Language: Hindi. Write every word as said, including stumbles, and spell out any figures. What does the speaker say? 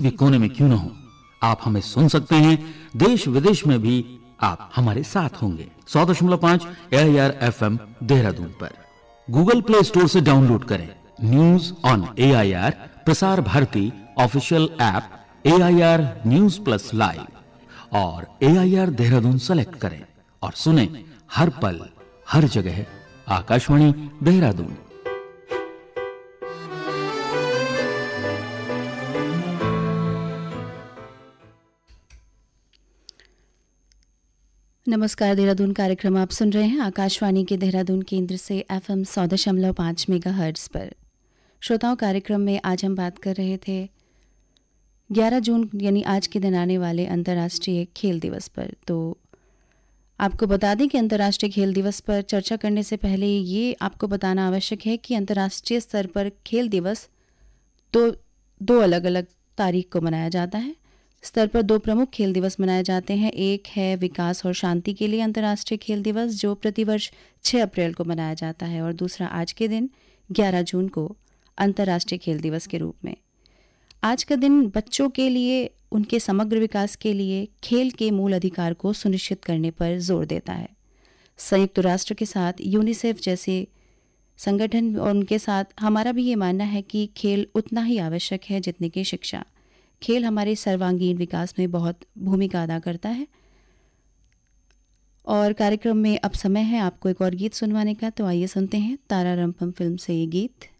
भी कोने में क्यों न हो, आप हमें सुन सकते हैं। देश विदेश में भी आप हमारे साथ होंगे। सौ दशमलव पांच ए I R F M Dehradun पर गूगल प्ले स्टोर से डाउनलोड करें news on A I R Prasar Bharati official app A I R news plus live और ए आई आर देहरादून सेलेक्ट करें और सुने हर पल हर जगह आकाशवाणी देहरादून। नमस्कार, देहरादून कार्यक्रम आप सुन रहे हैं आकाशवाणी के देहरादून केंद्र से एफ एम सौ दशमलव पाँच मेगा हर्ट्ज पर। श्रोताओं, कार्यक्रम में आज हम बात कर रहे थे ग्यारह जून यानी आज के दिन आने वाले अंतर्राष्ट्रीय खेल दिवस पर। तो आपको बता दें कि अंतर्राष्ट्रीय खेल दिवस पर चर्चा करने से पहले ये आपको बताना आवश्यक है कि अंतर्राष्ट्रीय स्तर पर खेल दिवस दो दो अलग अलग तारीख को मनाया जाता है। स्तर पर दो प्रमुख खेल दिवस मनाए जाते हैं। एक है विकास और शांति के लिए अंतर्राष्ट्रीय खेल दिवस, जो प्रतिवर्ष छह अप्रैल को मनाया जाता है, और दूसरा आज के दिन ग्यारह जून को अंतर्राष्ट्रीय खेल दिवस के रूप में। आज का दिन बच्चों के लिए उनके समग्र विकास के लिए खेल के मूल अधिकार को सुनिश्चित करने पर जोर देता है। संयुक्त राष्ट्र के साथ यूनिसेफ जैसे संगठन और उनके साथ हमारा भी ये मानना है कि खेल उतना ही आवश्यक है जितने की शिक्षा। खेल हमारे सर्वांगीण विकास में बहुत भूमिका अदा करता है। और कार्यक्रम में अब समय है आपको एक और गीत सुनवाने का, तो आइए सुनते हैं तारा रंपम फिल्म से ये गीत।